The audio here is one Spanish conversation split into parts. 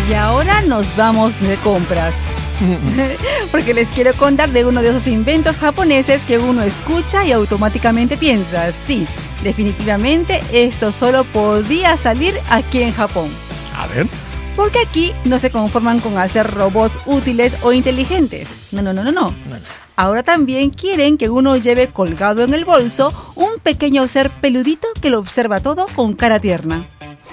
Y ahora nos vamos de compras. Porque les quiero contar de uno de esos inventos japoneses que uno escucha y automáticamente piensa, sí, definitivamente esto solo podía salir aquí en Japón. A ver. Porque aquí no se conforman con hacer robots útiles o inteligentes. No. Ahora también quieren que uno lleve colgado en el bolso un pequeño ser peludito que lo observa todo con cara tierna.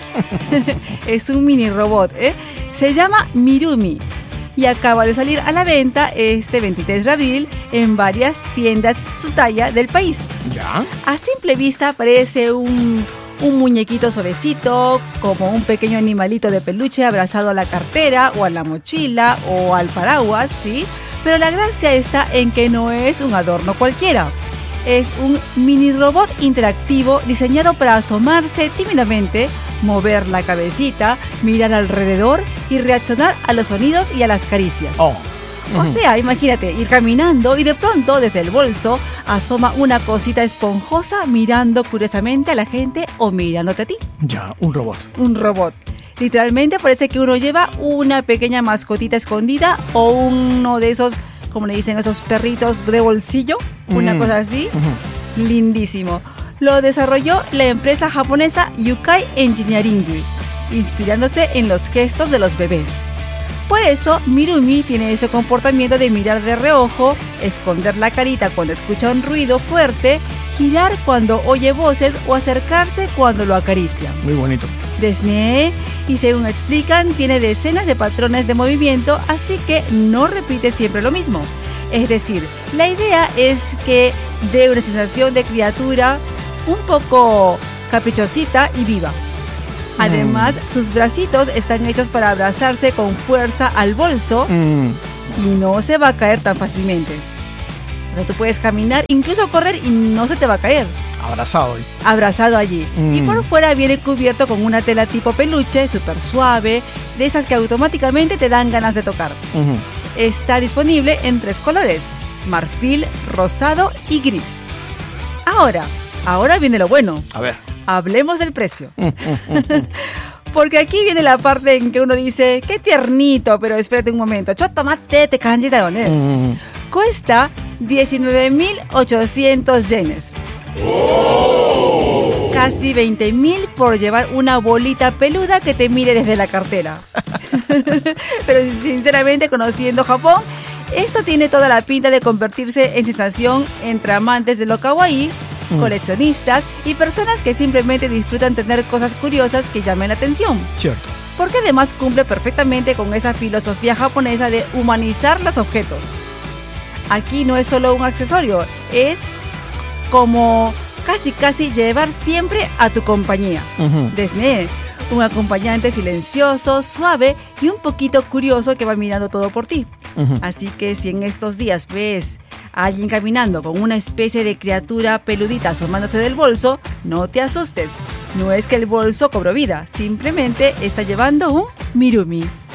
Es un mini robot, Se llama Mirumi y acaba de salir a la venta este 23 de abril en varias tiendas Tsutaya del país. ¿Ya? A simple vista parece un muñequito suavecito, como un pequeño animalito de peluche abrazado a la cartera o a la mochila o al paraguas, ¿sí? Pero la gracia está en que no es un adorno cualquiera. Es un mini robot interactivo diseñado para asomarse tímidamente, mover la cabecita, mirar alrededor y reaccionar a los sonidos y a las caricias. O sea, imagínate, ir caminando y de pronto desde el bolso asoma una cosita esponjosa mirando curiosamente a la gente o mirándote a ti. Ya, un robot. Un robot. Literalmente parece que uno lleva una pequeña mascotita escondida o uno de esos, como le dicen, esos perritos de bolsillo, una cosa así. Lindísimo. Lo desarrolló la empresa japonesa Yukai Engineering, inspirándose en los gestos de los bebés. Por eso, Mirumi tiene ese comportamiento de mirar de reojo, esconder la carita cuando escucha un ruido fuerte, girar cuando oye voces o acercarse cuando lo acarician. Muy bonito. Desnee, y según explican, tiene decenas de patrones de movimiento, así que no repite siempre lo mismo. Es decir, la idea es que dé una sensación de criatura un poco caprichosita y viva. Además, sus bracitos están hechos para abrazarse con fuerza al bolso y no se va a caer tan fácilmente. O sea, tú puedes caminar, incluso correr y no se te va a caer. Abrazado allí. Y por fuera viene cubierto con una tela tipo peluche, súper suave, de esas que automáticamente te dan ganas de tocar. Está disponible en 3 colores, marfil, rosado y gris. Ahora viene lo bueno. A ver. Hablemos del precio. Porque aquí viene la parte en que uno dice, qué tiernito, pero espérate un momento. Chotomate, te kanji da yo ne. Cuesta 19.800 yenes. Casi 20.000 por llevar una bolita peluda que te mire desde la cartera. Pero sinceramente, conociendo Japón, esto tiene toda la pinta de convertirse en sensación entre amantes de lo kawaii, coleccionistas y personas que simplemente disfrutan tener cosas curiosas que llamen la atención. Cierto. Porque además cumple perfectamente con esa filosofía japonesa de humanizar los objetos. Aquí no es solo un accesorio, es como casi llevar siempre a tu compañía. Desne, un acompañante silencioso, suave y un poquito curioso que va mirando todo por ti. Así que si en estos días ves a alguien caminando con una especie de criatura peludita asomándose del bolso, no te asustes. No es que el bolso cobró vida, simplemente está llevando un Mirumi.